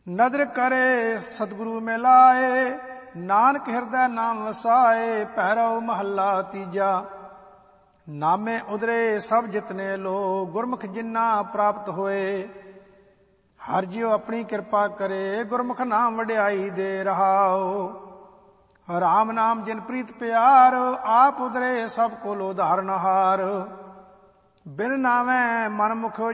ਨਦਰ ਕਰੇ ਸਤਿਗੁਰੂ ਮਿਲਾਏ, ਨਾਨਕ ਹਿਰਦੈ ਨਾਮ ਵਸਾਏ। ਭੈਰਵ ਮਹੱਲਾ ਤੀਜਾ। ਨਾਮੇ ਉਦਰੇ ਸਭ ਜਿਤਨੇ ਲੋ, ਗੁਰਮੁਖ ਜਿਨ੍ਹਾਂ ਪ੍ਰਾਪਤ ਹੋਏ। ਹਰਿ ਜਿਉ ਆਪਣੀ ਕਿਰਪਾ ਕਰੇ, ਗੁਰਮੁਖ ਨਾਮ ਵਡਿਆਈ ਦੇ ਰਹਾਓ। ਰਾਮ ਨਾਮ ਜਿਨ ਪ੍ਰੀਤ ਪਿਆਰ, ਆਪ ਉਦਰੇ ਸਭ ਕੋਲ ਉਧਾਰਨ ਹਾਰ। ਬਿਨ ਨਾਵੇਂ ਮਨ ਮੁਖ